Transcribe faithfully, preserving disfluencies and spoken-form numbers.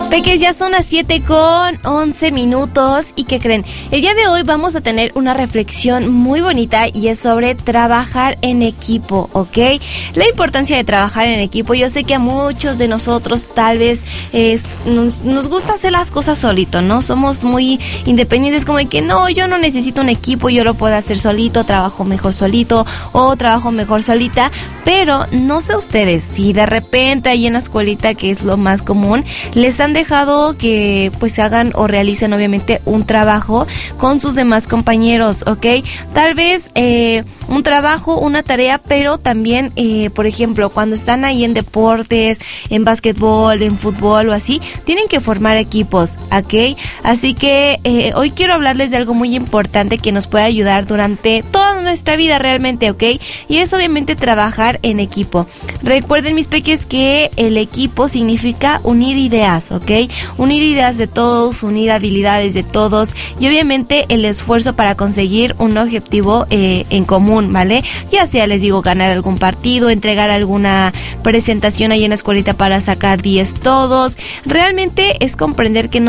Peques, ya son las siete con once minutos. ¿Y qué creen? El día de hoy vamos a tener una reflexión muy bonita y es sobre trabajar en equipo, ¿ok? La importancia de trabajar en equipo. Yo sé que a muchos de nosotros tal vez es, nos, nos gusta hacer las cosas solito, ¿no? Somos muy independientes, como de que no, yo no necesito un equipo, yo lo puedo hacer solito, trabajo mejor solito o trabajo mejor solita. Pero no sé ustedes, si de repente ahí en la escuelita, que es lo más común, les han dejado que pues se hagan o realicen obviamente un trabajo con sus demás compañeros, ¿ok? Tal vez eh, un trabajo, una tarea, pero también, eh, por ejemplo, cuando están ahí en deportes, en básquetbol, en fútbol o así, tienen que formar equipos, ¿ok? Así que eh, hoy quiero hablarles de algo muy importante que nos puede ayudar durante toda nuestra vida realmente, ¿ok? Y es obviamente trabajar en equipo. Recuerden, mis peques, que el equipo significa unir ideas, ¿ok? Unir ideas de todos, unir habilidades de todos y obviamente el esfuerzo para conseguir un objetivo eh, en común, ¿vale? Ya sea, les digo, ganar algún partido, entregar alguna presentación ahí en la escuelita para sacar diez todos. Realmente es comprender que no